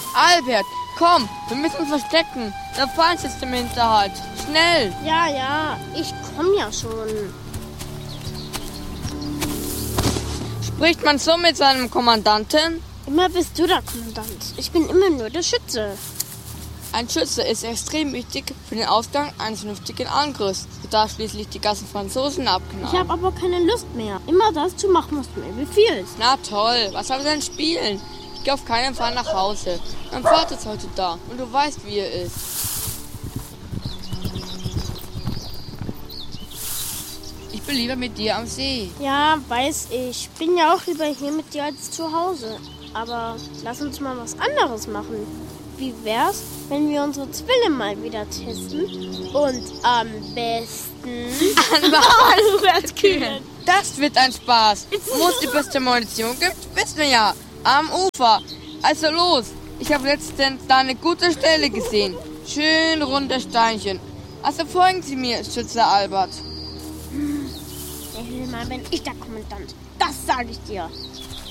Albert, komm, wir müssen uns verstecken. Der Feind sitzt im Hinterhalt. Schnell! Ja, ich komm ja schon. Spricht man so mit seinem Kommandanten? Immer bist du der Kommandant. Ich bin immer nur der Schütze. Ein Schütze ist extrem wichtig für den Ausgang eines vernünftigen Angriffs, da schließlich die ganzen Franzosen abknallen. Ich habe aber keine Lust mehr, immer das zu machen, was du mir befiehlst. Na toll, was soll denn spielen? Ich gehe auf keinen Fall nach Hause. Mein Vater ist heute da und du weißt, wie er ist. Ich bin lieber mit dir am See. Ja, weiß ich. Bin ja auch lieber hier mit dir als zu Hause. Aber lass uns mal was anderes machen. Wie wär's, wenn wir unsere Zwille mal wieder testen und am besten an Walrus-Kühen. Das wird ein Spaß. Wo es die beste Munition gibt, wissen wir ja. Am Ufer. Also los. Ich habe letztens da eine gute Stelle gesehen. Schön runde Steinchen. Also folgen Sie mir, Schütze Albert. Mal bin ich der Kommandant. Das sage ich dir.